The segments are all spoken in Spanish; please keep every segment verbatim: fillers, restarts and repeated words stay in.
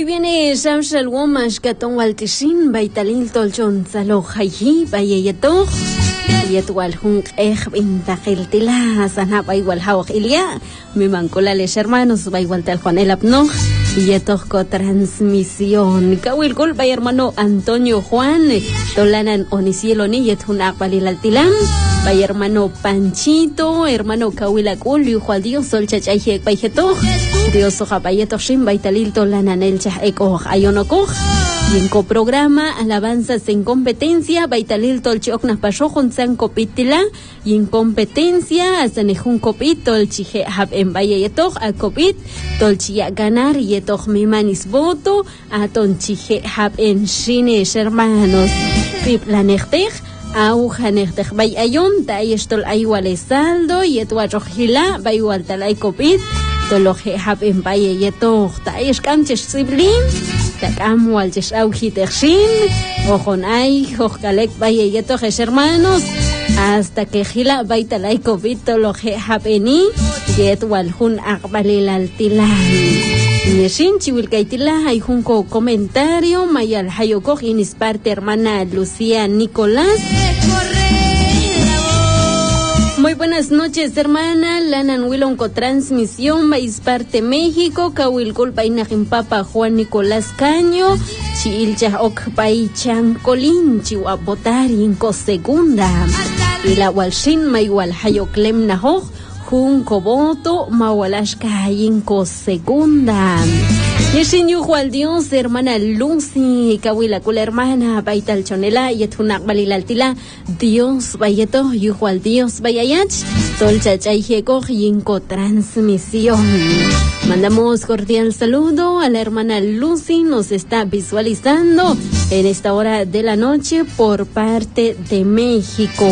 Muy bien, Shamsa el Womash Katon Waltishin, Baitalil Tolchon Salo Hayi, Bayeto, Yetual Hunk Ej Intahel Tila, Sanapa igual Hawk Ilia, mi mancola les hermanos, Baigual Tal Juan el Apno, Yetojco Transmisión, Kawil Culpa hermano Antonio Juan, Tolanan Onicielo ni Yetun Akbalil Altilam, Bay hermano Panchito, hermano Kawila Kul, Juan Dios, Sol Chachayek Bayeto. Dios soja payeto shin baitalil tolanan el chah eko ayonokoj y en coprograma alabanzas en competencia baitalil tolchiok nas pashojon san copitila y en competencia asanejun copit tolchije hab en bayetoj a copit tolchia ganar yetoj mimanis voto a tonchije hab en shine hermanos piplanejtej aujanejtej bay ayon ta yestol ayuale saldo yetwajojila bayual talay copit Toloje hab en baye yeto ta es canches siblin ta camo al ches aujitexin ojon ay ojalek baye yeto jes hermanos hasta que gila baita laiko vitoloje habeni yet waljun akbalil altilan Yeshin chiwilkaitila hay junco comentario mayal hayoko inis parte hermana Lucía Nicolás. Muy buenas noches, hermana. Lanan Wilon con transmisión, País Parte México, Kawilkul Painajin Papa Juan Nicolás Caño, Chilcha Okpay Chancolín, Chihuapotarin Co Segunda, y la Walshin Mayual Hayoklem Nahoj, Junco Voto, Mawalashka Inco Segunda. Yeshin yujual Dios, hermana Lucy, Kawila Kul hermana, Baital Chonela, Yetunak Balilaltila, Dios Bayeto, yujual Dios Bayayach, Tolchachayjeko, Yinco Transmisión. Mandamos cordial saludo a la hermana Lucy, nos está visualizando en esta hora de la noche por parte de México.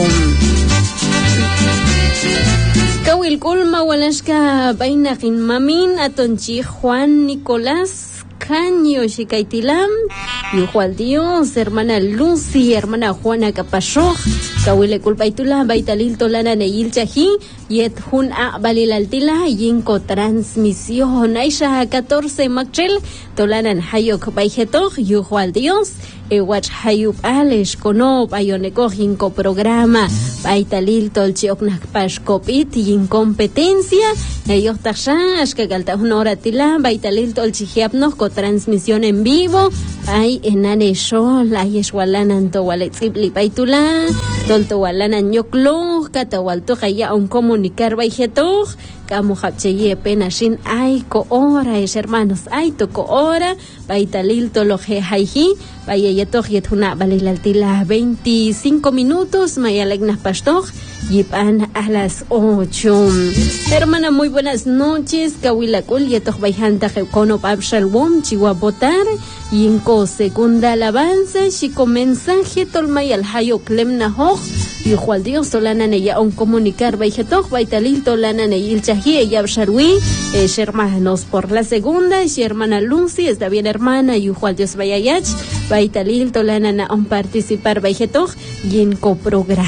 Kawil Kulma Walashka Bainajin Mamin Atonchi Juan Nicolás Caño Shikaitilam Yujual Dios, hermana Lucy, hermana Juana Capashoj, Kawile Kulpaitula, Baitalil Tolana Neil Chaji, Yet Hun A Balilaltila, Yinco Transmisión, Aisha catorce Machel, Tolanan Hayok Baijetoj, Yujual Dios, Ewach Hayub Alesh, Kono, Bayoneko, Yinco Programa, Baitalil Tolchioknak Pashkopit, Yincompetencia, Ellos Tashash, que galta una hora tila, Baitalil Tolchihiapnos, con transmisión en vivo, Ay enane shol, ay eswalanan to waletzibli baitula, tolto walanan yoklo, katawalto kaya un comunicar baijeto, kamu hapcheye penashin ay ko ora es hermanos, ay to ko ora, baitalil to loje haiji, bayeyeto yetuna balilaltila veinticinco minutos, mayalegnas pastor, yipan a las ocho. Hermana, muy buenas noches, kawilakul yeto baijanta kono pabshalwom, chihuapotar, Yinco segunda alabanza, chico mensaje, tolmay al hayo clemna hoj, y Juan Dios solana neya un comunicar baijetoj, baitalil tolana neyil chahi, ella sharwi, es hermanos por la segunda, es hermana Lucy, está bien hermana, y Juan Dios bayayach, baitalil tolana na un participar baijetoj, Yinco programa.